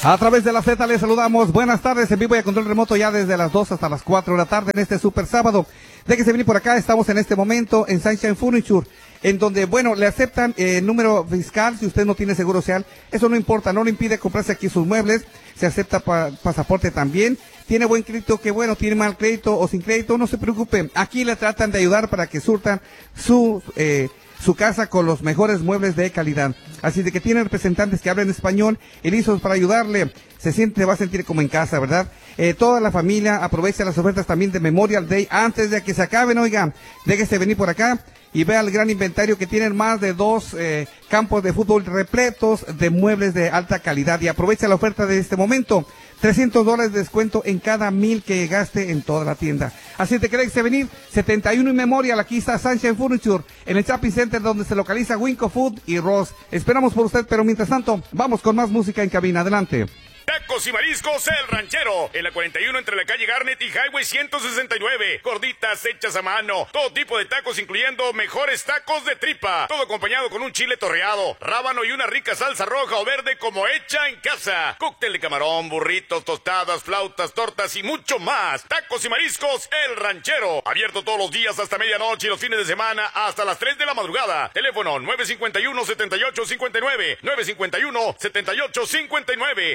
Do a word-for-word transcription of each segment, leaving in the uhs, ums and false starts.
A través de la Z les saludamos. Buenas tardes, en vivo y a control remoto ya desde las dos hasta las cuatro de la tarde en este super sábado. Déjese venir por acá, estamos en este momento en Sunshine Furniture, en donde, bueno, le aceptan el eh, número fiscal si usted no tiene seguro social. Eso no importa, no le impide comprarse aquí sus muebles. Se acepta pa pasaporte también. Tiene buen crédito, que bueno, tiene mal crédito o sin crédito, no se preocupe. Aquí le tratan de ayudar para que surtan su... Eh, su casa con los mejores muebles de calidad. Así de que tiene representantes que hablan español y listos para ayudarle. Se siente, va a sentir como en casa, ¿verdad? Eh, toda la familia aprovecha las ofertas también de Memorial Day antes de que se acaben, oigan. Déjese venir por acá y vea el gran inventario que tienen, más de dos eh, campos de fútbol repletos de muebles de alta calidad. Y aprovecha la oferta de este momento. trescientos dólares de descuento en cada mil que gaste en toda la tienda. Así te querés venir, setenta y uno y Memorial, aquí está Sunshine Furniture, en el Shopping Center donde se localiza Winco Food y Ross. Esperamos por usted, pero mientras tanto, vamos con más música en cabina. Adelante. Tacos y mariscos El Ranchero, en la cuarenta y uno entre la calle Garnet y Highway ciento sesenta y nueve. Gorditas hechas a mano, todo tipo de tacos incluyendo mejores tacos de tripa, todo acompañado con un chile torreado, rábano y una rica salsa roja o verde como hecha en casa. Cóctel de camarón, burritos, tostadas, flautas, tortas y mucho más. Tacos y mariscos El Ranchero, abierto todos los días hasta medianoche y los fines de semana hasta las tres de la madrugada. Teléfono nueve cinco uno, siete ocho cinco nueve, nueve cinco uno, siete ocho cinco nueve.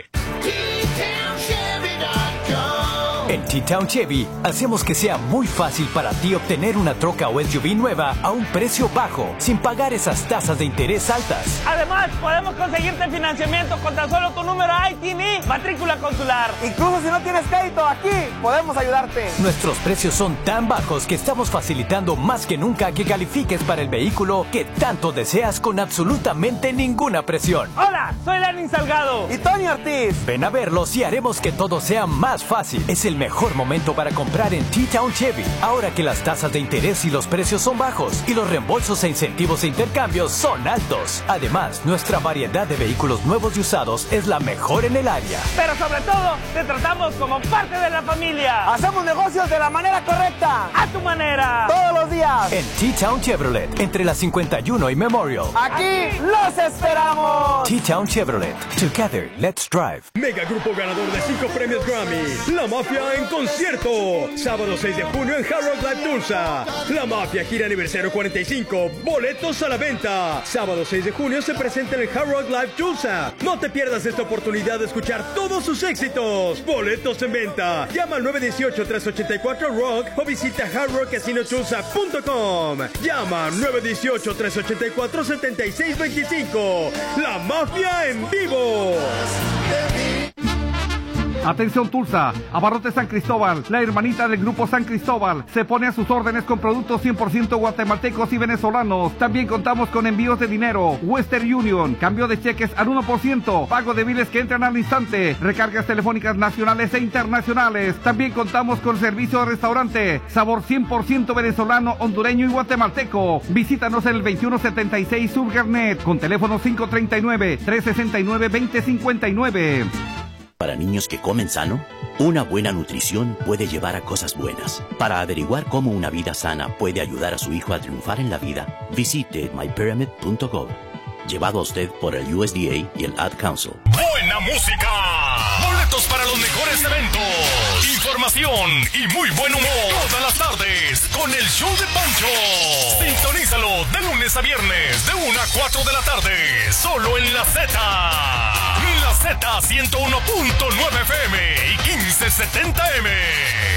En T-Town Chevy hacemos que sea muy fácil para ti obtener una troca o S U V nueva a un precio bajo, sin pagar esas tasas de interés altas. Además, podemos conseguirte financiamiento con tan solo tu número I T I N, matrícula consular. Incluso si no tienes crédito, aquí podemos ayudarte. Nuestros precios son tan bajos que estamos facilitando más que nunca que califiques para el vehículo que tanto deseas con absolutamente ninguna presión. Hola, soy Lenin Salgado y Tony Ortiz. Ven a verlos y haremos que todo sea más fácil. Es el mejor momento para comprar en T-Town Chevy, ahora que las tasas de interés y los precios son bajos y los reembolsos e incentivos e intercambios son altos. Además, nuestra variedad de vehículos nuevos y usados es la mejor en el área. Pero sobre todo, te tratamos como parte de la familia. Hacemos negocios de la manera correcta, a tu manera, todos los días. En T-Town Chevrolet, entre la cincuenta y uno y Memorial. Aquí los esperamos. T-Town Chevrolet. Together, let's drive. Mega grupo ganador de cinco premios Grammy. La Mafia en concierto. Sábado seis de junio en Hard Rock Live Tulsa. La Mafia gira aniversario cuarenta y cinco. Boletos a la venta. Sábado seis de junio se presenta en el Hard Rock Live Tulsa. No te pierdas esta oportunidad de escuchar todos sus éxitos. Boletos en venta. Llama al nueve uno ocho, tres ocho cuatro, rock o visita hard rock casino tulsa punto com. Llama nueve uno ocho, tres ocho cuatro, siete seis dos cinco. La Mafia en vivo. Atención Tulsa, Abarrotes San Cristóbal, la hermanita del grupo San Cristóbal, se pone a sus órdenes con productos cien por ciento guatemaltecos y venezolanos. También contamos con envíos de dinero, Western Union, cambio de cheques al uno por ciento, pago de biles que entran al instante, recargas telefónicas nacionales e internacionales. También contamos con servicio de restaurante, sabor cien por ciento venezolano, hondureño y guatemalteco. Visítanos en el veintiuno setenta y seis Sur Garnet, con teléfono cinco tres nueve, tres seis nueve, dos cero cinco nueve. Para niños que comen sano, una buena nutrición puede llevar a cosas buenas. Para averiguar cómo una vida sana puede ayudar a su hijo a triunfar en la vida, visite my pyramid punto gov. Llevado a usted por el U S D A y el Ad Council. Buena música, boletos para los mejores eventos, información y muy buen humor todas las tardes con el show de Pancho. Sintonízalo de lunes a viernes de una a cuatro de la tarde, solo en la Z. La Z ciento uno punto nueve F M y quince setenta M.